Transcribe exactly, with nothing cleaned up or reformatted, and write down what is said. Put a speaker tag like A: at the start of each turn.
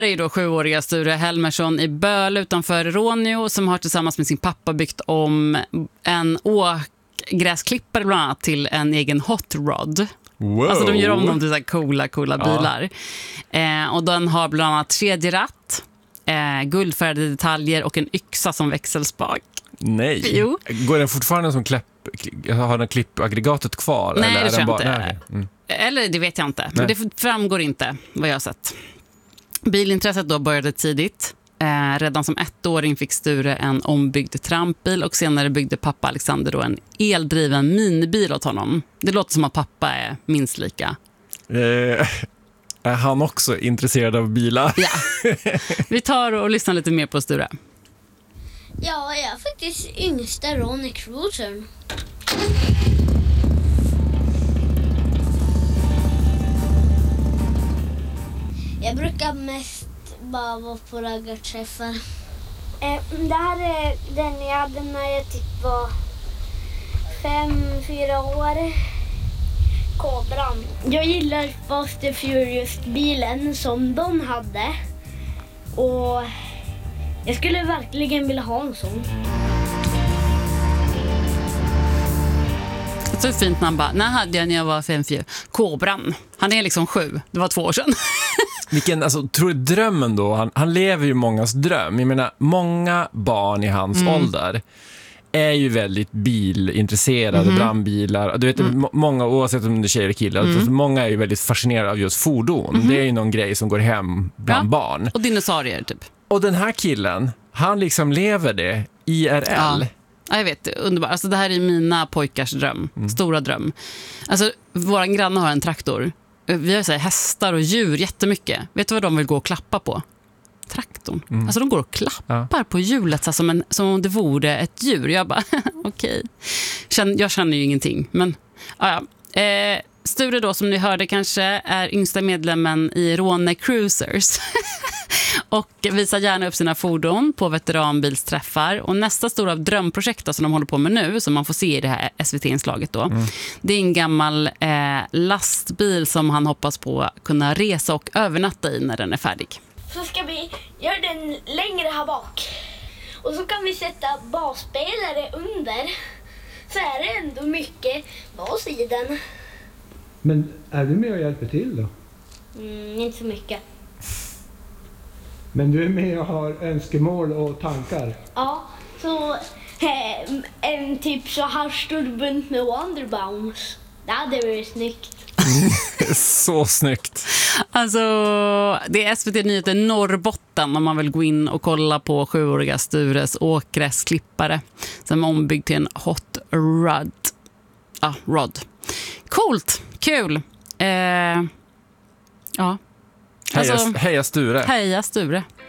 A: Det är ju då sjuåriga Sture Helmersson i Böl utanför Råneå som har tillsammans med sin pappa byggt om en åkgräsklippare bland annat till en egen hot rod.
B: Wow.
A: Alltså de gör om dem till så här coola, coola
B: Ja.
A: bilar. Eh, och den har bland annat kedjeratt, eh, guldfärgade detaljer och en yxa som växelspak.
B: Nej.
A: Jo.
B: Går den fortfarande som klipp, har den klippaggregatet kvar?
A: Nej,
B: eller
A: det
B: är
A: tror
B: den
A: jag
B: bara,
A: inte.
B: nej. Mm.
A: Eller det vet jag inte.
B: Nej.
A: Det framgår inte vad jag har sett. Bilintresset då började tidigt. Eh, redan som ettåring fick Sture en ombyggd trampbil och senare byggde pappa Alexander då en eldriven minibil åt honom. Det låter som att pappa är minst lika.
B: Eh, är han också intresserad av bilar?
A: Ja. Vi tar och lyssnar lite mer på Sture.
C: Ja, jag är faktiskt yngsta Ronny Cruiser. Jag brukar mest bara vara på raggarträffar.
D: Eh, det här är den jag hade när jag typ var fem, fyra år. Kobran. Jag gillar Fast and Furious-bilen som de hade. Och jag skulle verkligen vilja ha en sån.
A: Så fint när han bara, när hade jag när jag var fem, fyra? Kobran. Han är liksom sju. Det var två år sedan.
B: Vilken, alltså, tror du drömmen då? Han, han lever ju mångas dröm. Jag menar, många barn i hans
A: Mm.
B: ålder är ju väldigt bilintresserade,
A: Mhm.
B: brandbilar. Du vet,
A: Mm.
B: må- många, oavsett om det är tjejer eller killar,
A: Mm.
B: alltså, många är ju väldigt fascinerade av just fordon.
A: Mhm.
B: Det är ju någon grej som går hem bland
A: Ja.
B: barn.
A: Och dinosaurier typ.
B: Och den här killen, han liksom lever det I R L.
A: Ja. Ja, jag vet, underbart. Alltså, det här är mina pojkars dröm.
B: Mm.
A: Stora dröm. Alltså, våra grannar har en traktor. Vi har så här, hästar och djur jättemycket. Vet du vad de vill gå och klappa på? Traktorn.
B: Mm.
A: Alltså de går och klappar på hjulet så här, som, en, som om det vore ett djur. Jag bara, okej. Känn, jag känner ju ingenting. Men, ja, ja. Eh, Sture då, som ni hörde kanske, är yngsta medlemmen i Råne Cruisers. Och visar gärna upp sina fordon på veteranbilsträffar. Och nästa stora drömprojekt då, som de håller på med nu, som man får se i det här S V T-inslaget då,
B: Mm.
A: det är en gammal eh, lastbil som han hoppas på kunna resa och övernatta i när den är färdig.
D: Så ska vi göra den längre här bak. Och så kan vi sätta basspelare under. Så är det ändå mycket bas i den.
E: Men är du med och hjälper till då?
D: Mm, inte så mycket.
E: Men du är med och har önskemål och tankar?
D: Ja, så eh, en typ så här stor bunt med Wonderbounce. Det hade varit snyggt.
B: Så snyggt.
A: Alltså, det är S V T-nyheter Norrbotten om man vill gå in och kolla på sjuåriga Stures åkgräsklippare som är ombyggd till en hot rod. Ja, rod. Coolt, kul. Eh, ja.
B: Heja,
A: Alltså,
B: heja Sture.
A: heja Sture.